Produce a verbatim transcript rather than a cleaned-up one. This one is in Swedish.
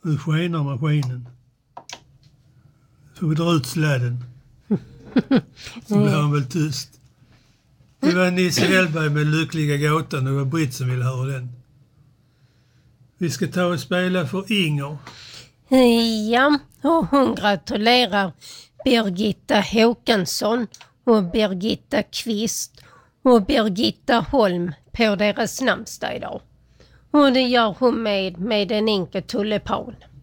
Nu skenar maskinen. Får vi dra ut sladden. Så blir han väl tyst. Det var Nisse Hellberg med Lyckliga gåtan. Det var Britt som ville höra den. Vi ska ta och spela för Inger. Ja, och hon gratulerar Birgitta Håkansson och Birgitta Kvist och Birgitta Holm på deras namnsdag idag. Och det gör hon med, med en enkel tulipan.